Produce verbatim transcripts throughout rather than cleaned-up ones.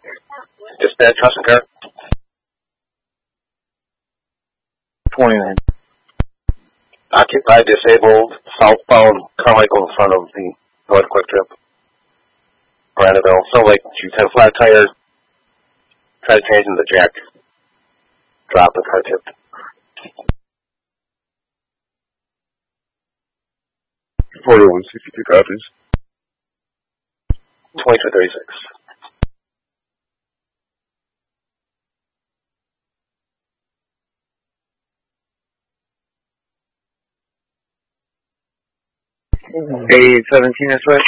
Dispatch, Hudson car. twenty-nine. Occupied, disabled, southbound Carmichael in front of the North Quick Trip. Brandonville. So, like, she had a flat tire, tried changing the jack, dropped the car tipped. forty-one sixty-two copies. twenty-two thirty-six. eight seventeen this way.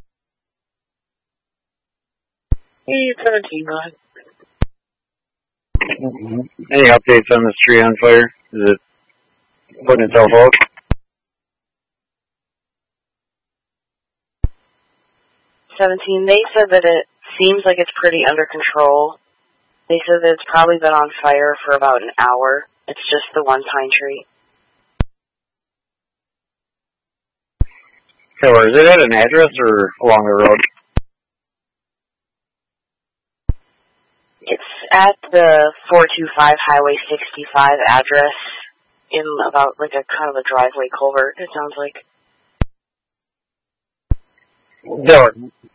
eight seventeen, go ahead. Mm-hmm. Any updates on this tree on fire? Is it putting itself out? seventeen, they said that it seems like it's pretty under control. They said that it's probably been on fire for about an hour. It's just the one pine tree. Okay, where is it at? An address or along the road? It's at the four two five Highway sixty-five address in about like a kind of a driveway culvert, it sounds like. There,